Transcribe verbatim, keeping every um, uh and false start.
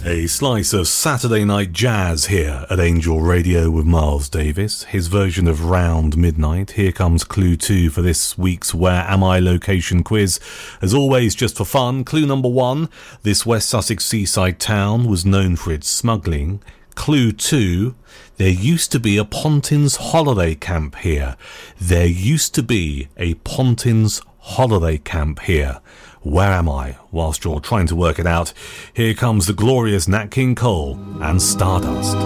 A slice of Saturday night jazz here at Angel Radio with Miles Davis, his version of Round Midnight. Here comes clue two for this week's Where Am I location quiz. As always, just for fun, clue number one, this West Sussex seaside town was known for its smuggling. Clue two, there used to be a Pontins holiday camp here. There used to be a Pontins holiday camp here. Where am I? Whilst you're trying to work it out, here comes the glorious Nat King Cole and Stardust.